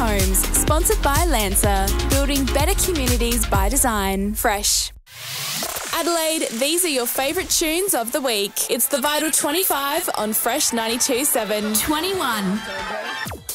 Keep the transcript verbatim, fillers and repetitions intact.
Homes, sponsored by Lancer, building better communities by design. Fresh. Adelaide, these are your favourite tunes of the week. It's the Vital twenty-five on Fresh ninety-two point seven. twenty-one.